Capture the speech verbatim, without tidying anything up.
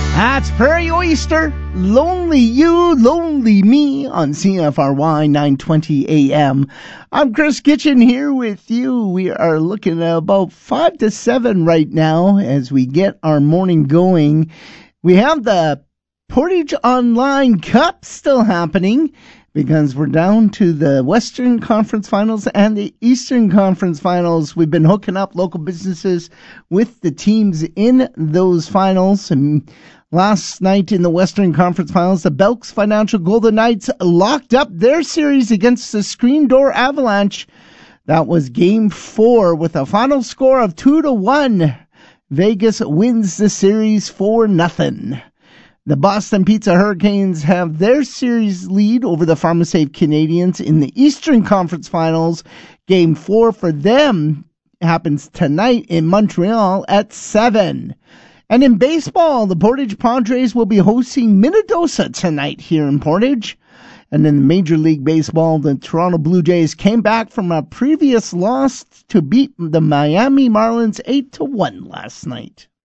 That's Prairie Oyster, Lonely You, Lonely Me on C F R Y nine twenty A M. I'm Chris Kitchen here with you. We are looking at about five to seven right now as we get our morning going. We have the Portage Online Cup still happening because we're down to the Western Conference Finals and the Eastern Conference Finals. We've been hooking up local businesses with the teams in those finals. And last night in the Western Conference Finals, the Belks Financial Golden Knights locked up their series against the Screen Door Avalanche. That was game four with a final score of two to one. Vegas wins the series for nothing. The Boston Pizza Hurricanes have their series lead over the PharmaSafe Canadians in the Eastern Conference Finals. Game four for them happens tonight in Montreal at seven. And in baseball, the Portage Padres will be hosting Minnedosa tonight here in Portage. And in Major League Baseball, the Toronto Blue Jays came back from a previous loss to beat the Miami Marlins eight to one last night.